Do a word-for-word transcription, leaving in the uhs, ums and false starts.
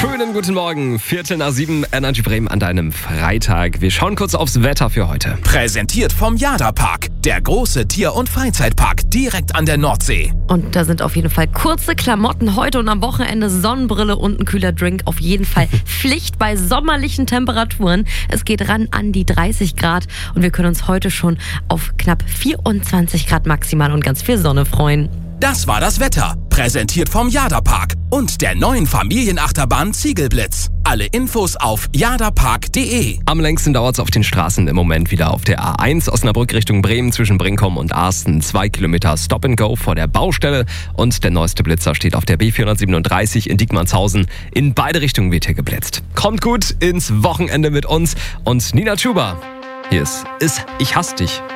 Schönen guten Morgen, Viertel nach sieben, Energy Bremen an deinem Freitag. Wir schauen kurz aufs Wetter für heute. Präsentiert vom Jada-Park, der große Tier- und Freizeitpark direkt an der Nordsee. Und da sind auf jeden Fall kurze Klamotten heute und am Wochenende, Sonnenbrille und ein kühler Drink. Auf jeden Fall Pflicht bei sommerlichen Temperaturen. Es geht ran an die dreißig Grad und wir können uns heute schon auf knapp vierundzwanzig Grad maximal und ganz viel Sonne freuen. Das war das Wetter, präsentiert vom Jada-Park und der neuen Familienachterbahn Ziegelblitz. Alle Infos auf jadapark punkt de. Am längsten dauert es auf den Straßen im Moment wieder auf der A eins Osnabrück Richtung Bremen zwischen Brinkum und Arsten. Zwei Kilometer Stop and Go vor der Baustelle und der neueste Blitzer steht auf der B vierhundertsiebenunddreißig in Diekmannshausen. In beide Richtungen wird hier geblitzt. Kommt gut ins Wochenende mit uns und Nina Chuba. Hier ist, ist Ich hasse dich.